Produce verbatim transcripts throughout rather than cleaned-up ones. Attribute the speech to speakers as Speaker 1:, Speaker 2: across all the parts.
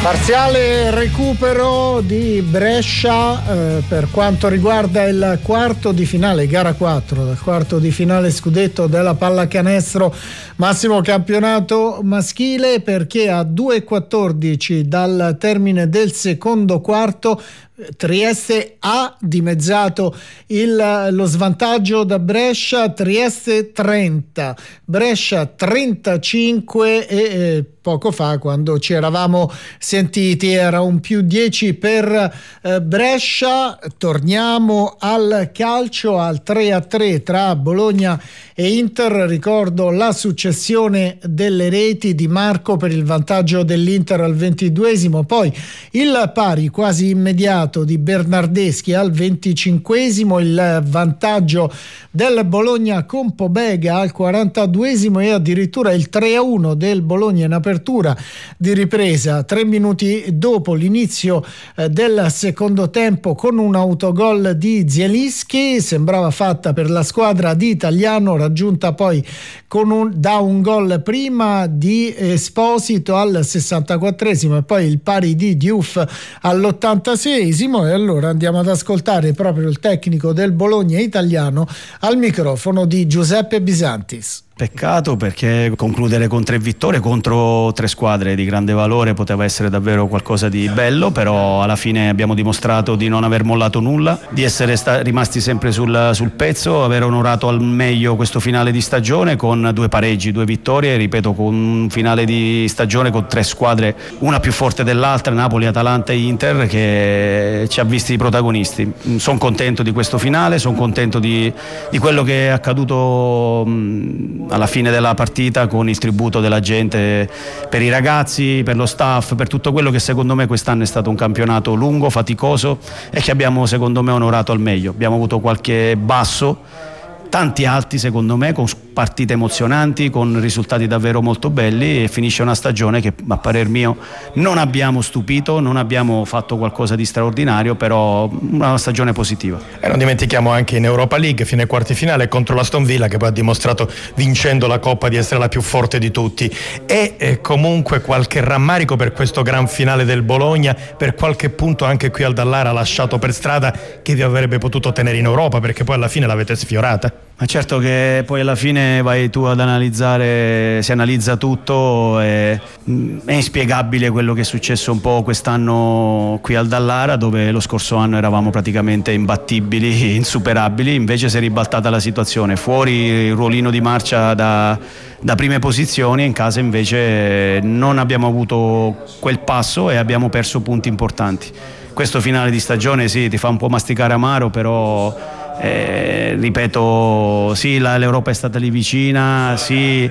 Speaker 1: Parziale recupero di Brescia eh, per quanto riguarda il quarto di finale, gara quattro del quarto di finale scudetto della pallacanestro massimo campionato maschile, perché a due e quattordici dal termine del secondo quarto Trieste ha dimezzato il, lo svantaggio da Brescia. Trieste trenta, Brescia trentacinque e eh, poco fa, quando ci eravamo sentiti, era un più dieci per eh, Brescia. Torniamo al calcio, al tre a tre tra Bologna e Inter. Ricordo la successione delle reti di Marco per il vantaggio dell'Inter al ventiduesimo, poi il pari quasi immediato di Bernardeschi al venticinquesimo, il vantaggio del Bologna con Pobega al quarantaduesimo e addirittura il tre a uno del Bologna in apertura di ripresa tre minuti dopo l'inizio eh, del secondo tempo, con un autogol di Zielinski. Sembrava fatta per la squadra di Italiano, raggiunta poi con un, da un gol prima di Esposito al sessantaquattresimo e poi il pari di Diouf all'ottantaseiesimo. E allora andiamo ad ascoltare proprio il tecnico del Bologna Italiano al microfono di Giuseppe Bisantis.
Speaker 2: Peccato, perché concludere con tre vittorie contro tre squadre di grande valore poteva essere davvero qualcosa di bello, però alla fine abbiamo dimostrato di non aver mollato nulla, di essere sta- rimasti sempre sul, sul pezzo, aver onorato al meglio questo finale di stagione con due pareggi, due vittorie, ripeto, con un finale di stagione con tre squadre, una più forte dell'altra, Napoli, Atalanta e Inter, che ci ha visti protagonisti. Sono contento di questo finale, sono contento di, di quello che è accaduto mh, alla fine della partita, con il tributo della gente per i ragazzi, per lo staff, per tutto quello che secondo me quest'anno è stato un campionato lungo, faticoso e che abbiamo secondo me onorato al meglio. Abbiamo avuto qualche basso, tanti alti secondo me, con partite emozionanti, con risultati davvero molto belli, e finisce una stagione che a parer mio non abbiamo stupito, non abbiamo fatto qualcosa di straordinario, però una stagione positiva.
Speaker 3: E non dimentichiamo anche in Europa League, fine ai quarti finale contro l'Aston Villa, che poi ha dimostrato, vincendo la Coppa, di essere la più forte di tutti. E eh, comunque qualche rammarico per questo gran finale del Bologna, per qualche punto anche qui al Dallara lasciato per strada, che vi avrebbe potuto tenere in Europa, perché poi alla fine l'avete sfiorata.
Speaker 2: Ma certo che poi alla fine vai tu ad analizzare, si analizza tutto, e è inspiegabile quello che è successo un po' quest'anno qui al Dallara, dove lo scorso anno eravamo praticamente imbattibili, insuperabili, invece si è ribaltata la situazione, fuori il ruolino di marcia da, da prime posizioni, in casa invece non abbiamo avuto quel passo e abbiamo perso punti importanti. Questo finale di stagione sì, ti fa un po' masticare amaro, però Eh, ripeto, sì, la, l'Europa è stata lì vicina, sì,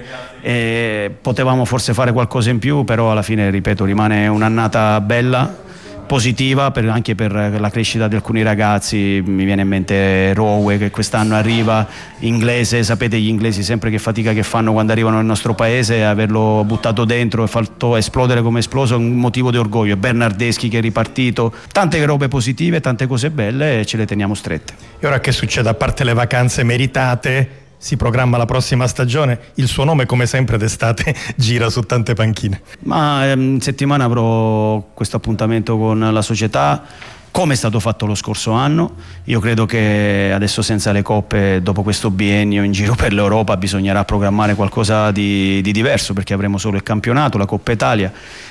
Speaker 2: eh, potevamo forse fare qualcosa in più, però alla fine, ripeto, rimane un'annata bella, positiva, per, anche per la crescita di alcuni ragazzi. Mi viene in mente Rowe, che quest'anno arriva, inglese, sapete gli inglesi sempre che fatica che fanno quando arrivano nel nostro paese, averlo buttato dentro e fatto esplodere come esploso è un motivo di orgoglio. Bernardeschi che è ripartito, tante robe positive, tante cose belle, e ce le teniamo strette.
Speaker 3: E ora che succede? A parte le vacanze meritate, si programma la prossima stagione, il suo nome come sempre d'estate gira su tante panchine.
Speaker 2: Ma ehm, in settimana avrò questo appuntamento con la società, come è stato fatto lo scorso anno. Io credo che adesso, senza le coppe, dopo questo biennio in giro per l'Europa, bisognerà programmare qualcosa di, di diverso, perché avremo solo il campionato, la Coppa Italia.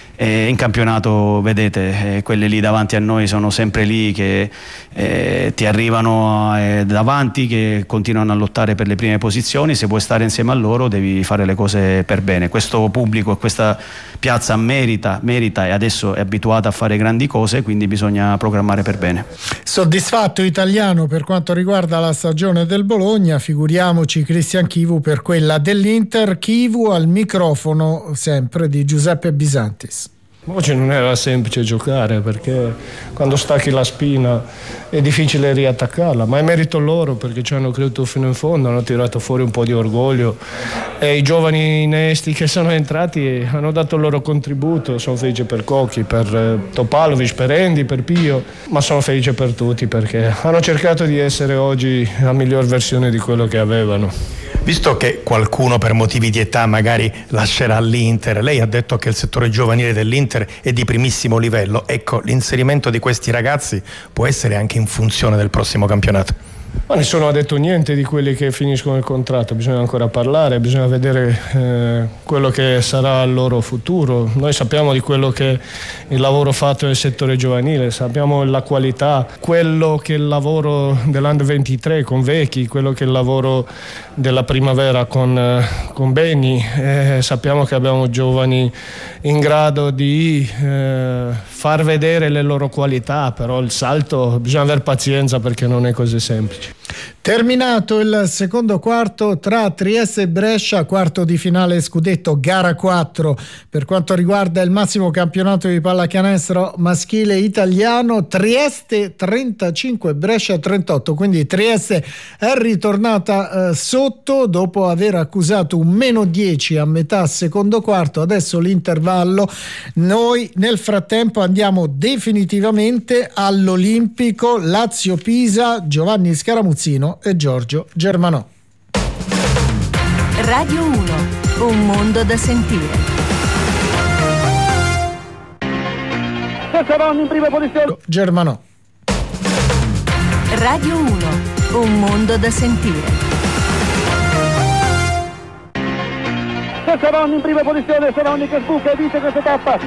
Speaker 2: E in campionato, vedete, eh, quelle lì davanti a noi sono sempre lì, che eh, ti arrivano eh, davanti, che continuano a lottare per le prime posizioni. Se vuoi stare insieme a loro devi fare le cose per bene. Questo pubblico e questa piazza merita, merita e adesso è abituata a fare grandi cose, quindi bisogna programmare per bene.
Speaker 1: Soddisfatto Italiano per quanto riguarda la stagione del Bologna, figuriamoci Cristian Chivu per quella dell'Inter. Chivu al microfono sempre di Giuseppe Bisantis.
Speaker 4: Oggi non era semplice giocare, perché quando stacchi la spina è difficile riattaccarla, ma è merito loro, perché ci hanno creduto fino in fondo, hanno tirato fuori un po' di orgoglio, e i giovani innesti che sono entrati hanno dato il loro contributo. Sono felice per Cocchi, per Topalovic, per Endi, per Pio, ma sono felice per tutti, perché hanno cercato di essere oggi la miglior versione di quello che avevano.
Speaker 3: Visto che qualcuno per motivi di età magari lascerà l'Inter, lei ha detto che il settore giovanile dell'Inter è di primissimo livello, ecco, l'inserimento di questi ragazzi può essere anche in funzione del prossimo campionato?
Speaker 4: Ma nessuno ha detto niente di quelli che finiscono il contratto, bisogna ancora parlare, bisogna vedere eh, quello che sarà il loro futuro. Noi sappiamo di quello che è il lavoro fatto nel settore giovanile, sappiamo la qualità, quello che è il lavoro dell'Under ventitré con Vecchi, quello che è il lavoro della primavera con, eh, con Beni, eh, sappiamo che abbiamo giovani in grado di eh, far vedere le loro qualità, però il salto bisogna avere pazienza perché non è così semplice.
Speaker 1: Terminato il secondo quarto tra Trieste e Brescia, quarto di finale scudetto, gara quattro per quanto riguarda il massimo campionato di pallacanestro maschile italiano. Trieste trentacinque, Brescia trentotto, quindi Trieste è ritornata eh, sotto dopo aver accusato un meno dieci a metà secondo quarto. Adesso l'intervallo, noi nel frattempo andiamo definitivamente all'Olimpico Lazio-Pisa. Giovanni Scaramuzzino e Giorgio Germanò.
Speaker 5: Radio uno, un mondo da sentire.
Speaker 1: in prima posizione. Germanò.
Speaker 5: Radio uno, un mondo da sentire.
Speaker 6: Saronni in prima posizione, Saronni che sbuca e vince questa tappa.